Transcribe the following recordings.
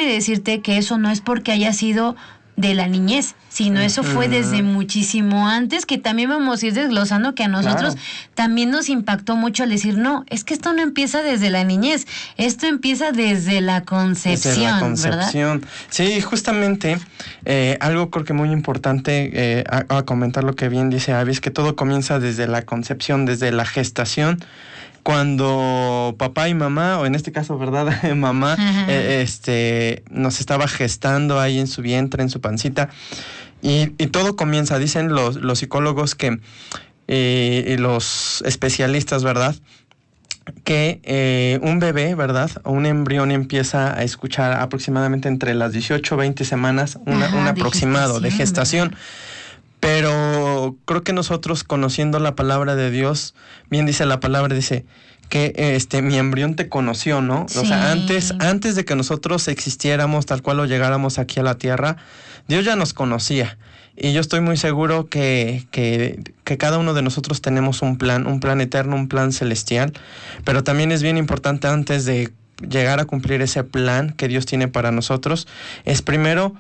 decirte que eso no es porque haya sido de la niñez, sino eso fue desde muchísimo antes, que también vamos a ir desglosando, que a nosotros también nos impactó mucho al decir, no, es que esto no empieza desde la niñez, esto empieza desde la concepción, desde la concepción, ¿verdad? Sí, justamente, algo creo que muy importante a comentar lo que bien dice Abby, es que todo comienza desde la concepción, desde la gestación, cuando papá y mamá, o en este caso, ¿verdad? Mamá, nos estaba gestando ahí en su vientre, en su pancita, y todo comienza, dicen los psicólogos que, y los especialistas, ¿verdad?, que un bebé, ¿verdad?, o un embrión empieza a escuchar aproximadamente entre las 18 o 20 semanas, un aproximado de gestación. Pero creo que nosotros, conociendo la palabra de Dios, bien dice la palabra, dice que mi embrión te conoció, ¿no? Sí. O sea, antes de que nosotros existiéramos tal cual o llegáramos aquí a la tierra, Dios ya nos conocía. Y yo estoy muy seguro que cada uno de nosotros tenemos un plan eterno, un plan celestial. Pero también es bien importante, antes de llegar a cumplir ese plan que Dios tiene para nosotros, es primero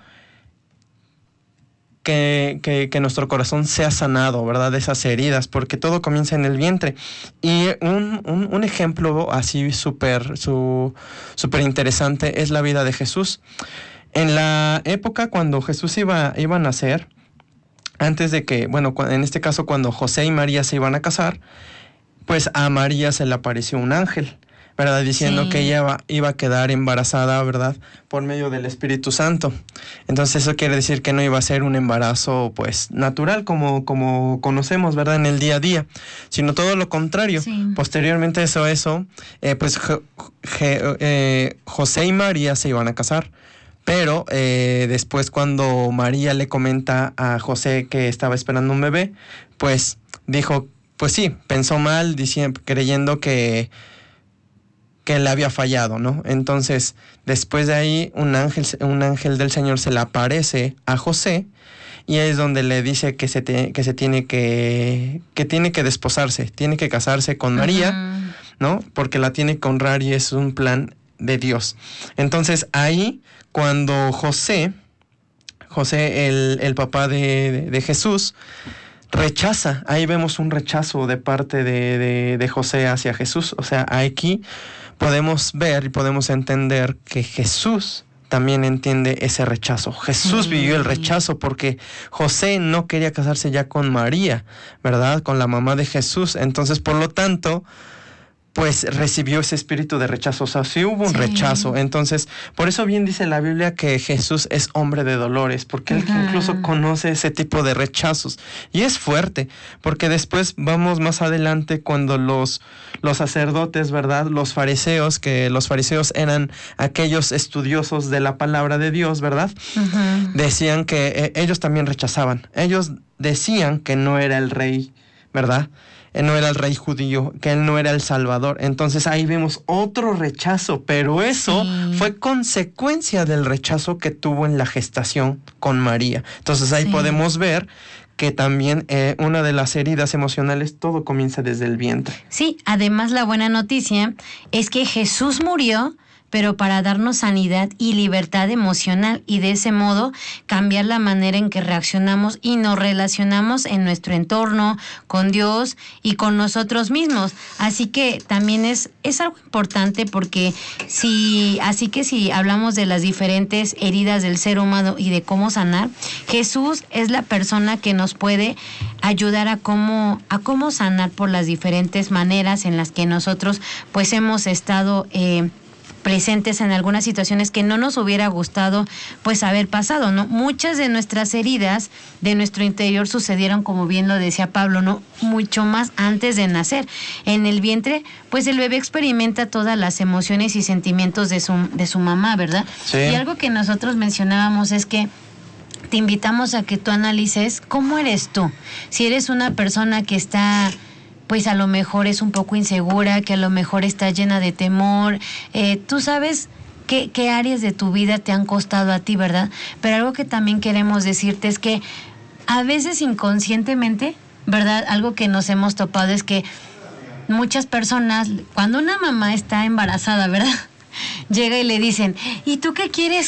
que nuestro corazón sea sanado, ¿verdad? De esas heridas, porque todo comienza en el vientre. Y un ejemplo así súper interesante es la vida de Jesús. En la época cuando Jesús iba a nacer, antes de que, bueno, en este caso cuando José y María se iban a casar, pues a María se le apareció un ángel, ¿verdad? Diciendo que ella iba a quedar embarazada, ¿verdad?, por medio del Espíritu Santo. Entonces eso quiere decir que no iba a ser un embarazo, pues, natural como conocemos, ¿verdad?, en el día a día, sino todo lo contrario. Sí. Posteriormente pues José y María se iban a casar. Pero después, cuando María le comenta a José que estaba esperando un bebé, pues dijo, pues sí, pensó mal, creyendo que le había fallado, ¿no? Entonces, después de ahí, un ángel del Señor se le aparece a José, y es donde le dice que tiene que desposarse, tiene que casarse con María, ¿no? Porque la tiene que honrar y es un plan de Dios. Entonces, ahí, cuando José, el papá de Jesús, rechaza, ahí vemos un rechazo de parte de José hacia Jesús. O sea, aquí podemos ver y podemos entender que Jesús también entiende ese rechazo. Jesús vivió el rechazo porque José no quería casarse ya con María, ¿verdad?, con la mamá de Jesús. Entonces, por lo tanto, pues recibió ese espíritu de rechazo. O sea, sí hubo un rechazo. Entonces, por eso bien dice la Biblia que Jesús es hombre de dolores, porque él incluso conoce ese tipo de rechazos. Y es fuerte, porque después vamos más adelante cuando los sacerdotes, ¿verdad?, los fariseos, que los fariseos eran aquellos estudiosos de la palabra de Dios, ¿verdad?, decían que ellos también rechazaban. Ellos decían que no era el rey, ¿verdad?, no era el rey judío, que él no era el Salvador. Entonces ahí vemos otro rechazo, pero eso fue consecuencia del rechazo que tuvo en la gestación con María. Entonces ahí podemos ver que también una de las heridas emocionales, todo comienza desde el vientre. Sí, además la buena noticia es que Jesús murió, pero para darnos sanidad y libertad emocional, y de ese modo cambiar la manera en que reaccionamos y nos relacionamos en nuestro entorno, con Dios y con nosotros mismos. Así que también es algo importante, porque si hablamos de las diferentes heridas del ser humano y de cómo sanar, Jesús es la persona que nos puede ayudar a cómo sanar por las diferentes maneras en las que nosotros pues hemos estado presentes en algunas situaciones que no nos hubiera gustado pues haber pasado, ¿no? Muchas de nuestras heridas de nuestro interior sucedieron, como bien lo decía Pablo, ¿no?, mucho más antes de nacer. En el vientre, pues el bebé experimenta todas las emociones y sentimientos de su mamá, ¿verdad? Sí. Y algo que nosotros mencionábamos es que te invitamos a que tú analices cómo eres tú. Si eres una persona que está, pues a lo mejor es un poco insegura, que a lo mejor está llena de temor, tú sabes qué áreas de tu vida te han costado a ti, ¿verdad? Pero algo que también queremos decirte es que a veces inconscientemente, ¿verdad?, algo que nos hemos topado es que muchas personas, cuando una mamá está embarazada, ¿verdad?, llega y le dicen, ¿y tú qué quieres